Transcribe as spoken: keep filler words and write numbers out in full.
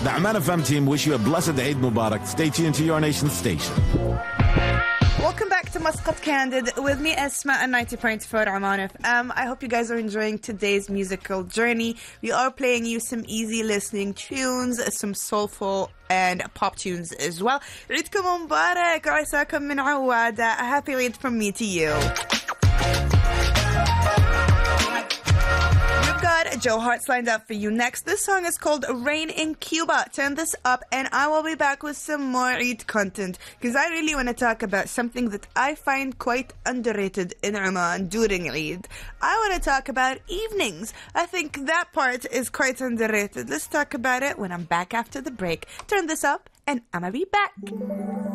The Amman F M team wish you a blessed Eid Mubarak. Stay tuned to your nation station. Welcome back to Muscat Candid with me, Esma, and ninety point four Amman F M. I hope you guys are enjoying today's musical journey. We are playing you some easy listening tunes, some soulful and pop tunes as well. عيدكم مبارك وعساكم من عوادة. A happy Eid from me to you. Got Joe Hart's lined up for you next. This song is called Rain in Cuba. Turn this up and I will be back with some more Eid content, because I really want to talk about something that I find quite underrated in Oman during Eid. I want to talk about evenings. I think that part is quite underrated. Let's talk about it when I'm back after the break. Turn this up and I'ma be back.